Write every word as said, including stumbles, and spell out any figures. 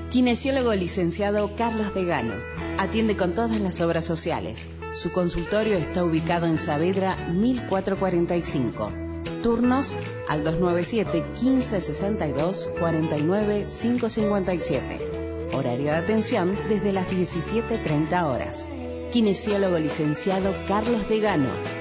Kinesiólogo licenciado Carlos Degano. Atiende con todas las obras sociales. Su consultorio está ubicado en Saavedra mil cuatrocientos cuarenta y cinco. Turnos al dos nueve siete, quince sesenta y dos, cuarenta y nueve, quinientos cincuenta y siete. Horario de atención desde las diecisiete treinta horas. Kinesiólogo licenciado Carlos Degano.